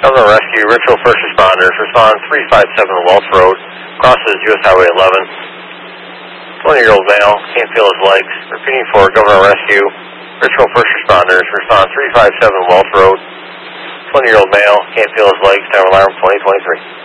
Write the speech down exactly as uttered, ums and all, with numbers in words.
Governor Rescue, Richville First Responders, respond three five seven Wells Road, crosses U S Highway eleven. twenty-year-old male, can't feel his legs. Repeating for Governor Rescue, Richville First Responders, respond three five seven Wells Road. twenty-year-old male, can't feel his legs, tower alarm twenty twenty-three.